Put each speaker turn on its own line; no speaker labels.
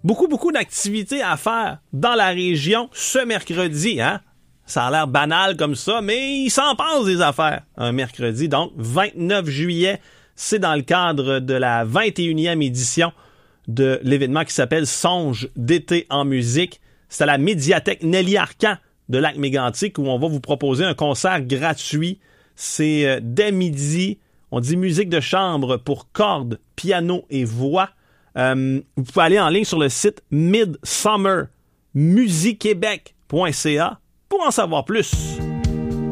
beaucoup d'activités à faire dans la région ce mercredi, hein? Ça a l'air banal comme ça, mais il s'en passe des affaires un mercredi. Donc, 29 juillet, c'est dans le cadre de la 21e édition de l'événement qui s'appelle Songe d'été en musique. C'est à la médiathèque Nelly Arcan de Lac-Mégantic où on va vous proposer un concert gratuit. C'est dès midi. On dit musique de chambre pour cordes, piano et voix. Vous pouvez aller en ligne sur le site midsummermusicquebec.ca pour en savoir plus.